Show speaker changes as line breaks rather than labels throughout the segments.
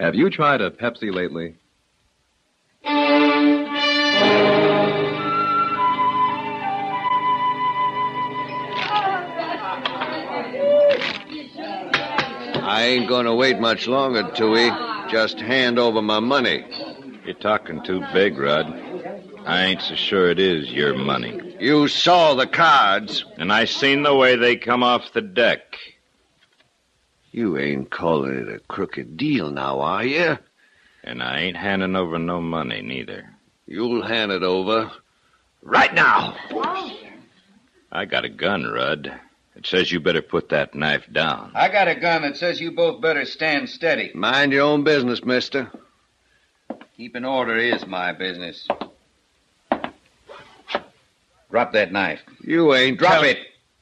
Have you tried a Pepsi lately?
I ain't gonna wait much longer, Tooey. Just hand over my money.
You're talking too big, Rudd. I ain't so sure it is your money.
You saw the cards.
And I seen the way they come off the deck.
You ain't calling it a crooked deal now, are you?
And I ain't handing over no money, neither.
You'll hand it over right now.
I got a gun, Rudd. It says you better put that knife down.
I got a gun that says you both better stand steady.
Mind your own business, mister.
Keeping order is my business. Drop that knife.
You ain't...
Drop it!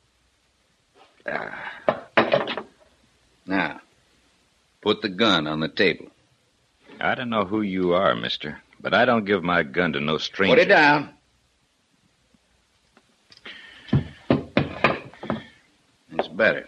Now, put the gun on the table.
I don't know who you are, mister, but I don't give my gun to no stranger.
Put it down. It's better.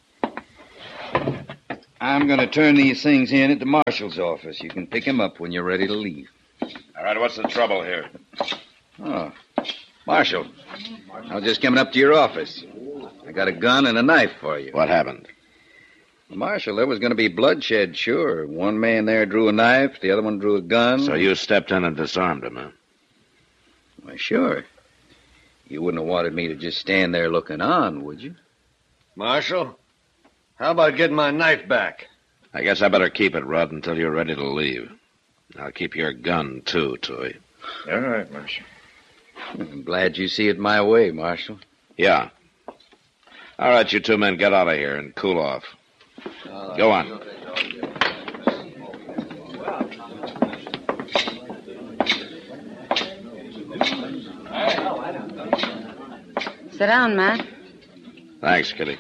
I'm going to turn these things in at the marshal's office. You can pick him up when you're ready to leave.
All right, what's the trouble here?
Oh, Marshal, I was just coming up to your office. I got a gun and a knife for you.
What happened?
Marshal, there was going to be bloodshed, sure. One man there drew a knife, the other one drew a gun.
So you stepped in and disarmed him, huh?
Why, sure. You wouldn't have wanted me to just stand there looking on, would you?
Marshal, how about getting my knife back?
I guess I better keep it, Rudd, until you're ready to leave. I'll keep your gun, too, Tooey.
All right, Marshal.
I'm glad you see it my way, Marshal.
Yeah. All right, you two men, get out of here and cool off. Go on.
Sit down, Matt.
Thanks, Kitty.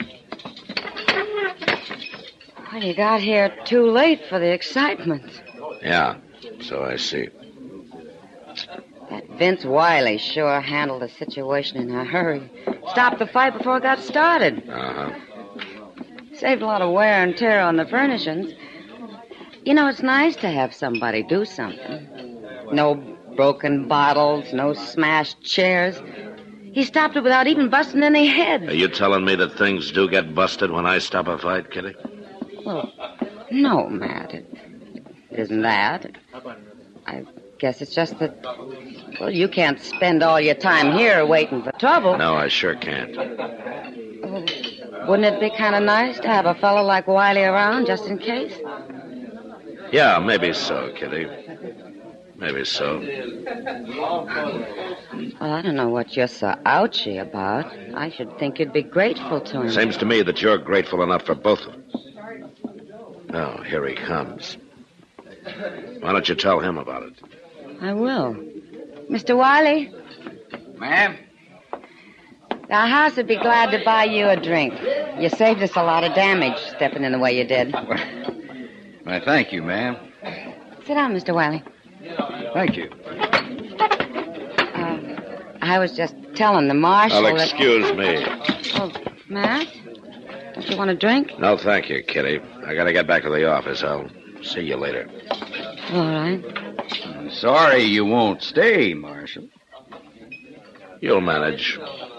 Well, you got here too late for the excitement.
Yeah, so I see.
That Vince Wiley sure handled the situation in a hurry. Stopped the fight before it got started.
Uh-huh.
Saved a lot of wear and tear on the furnishings. You know, it's nice to have somebody do something. No broken bottles, no smashed chairs. He stopped it without even busting any heads.
Are you telling me that things do get busted when I stop a fight, Kitty?
Well, no, Matt. It isn't that. I guess it's just that, well, you can't spend all your time here waiting for trouble.
No, I sure can't.
Well, wouldn't it be kind of nice to have a fellow like Wiley around just in case?
Yeah, maybe so, Kitty. Maybe so.
Well, I don't know what you're so ouchy about. I should think you'd be grateful to him.
Seems to me that you're grateful enough for both of them. Oh, here he comes. Why don't you tell him about it?
I will. Mr. Wiley?
Ma'am?
The house would be glad to buy you a drink. You saved us a lot of damage stepping in the way you did.
Why, thank you, ma'am.
Sit down, Mr. Wiley.
Thank you.
I was just telling the marshal
Excuse me.
Oh, Matt? Don't you want a drink?
No, thank you, Kitty. I gotta get back to the office. I'll see you later.
All right.
I'm sorry you won't stay, Marshal.
You'll manage.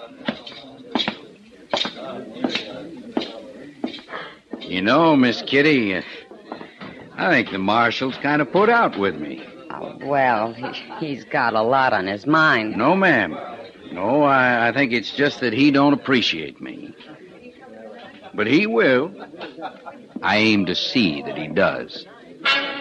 You know, Miss Kitty, I think the Marshal's kind of put out with me.
Oh, well, he's got a lot on his mind.
No, ma'am. No, I think it's just that he don't appreciate me. But he will. I aim to see that he does.